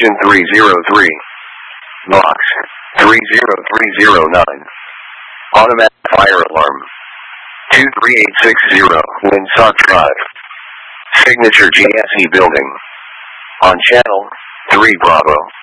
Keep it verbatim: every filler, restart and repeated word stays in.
Engine three zero three. Box three zero three zero nine. Automatic fire alarm. two three eight six zero. Winsock Drive. Signature G S E building. On channel three Bravo.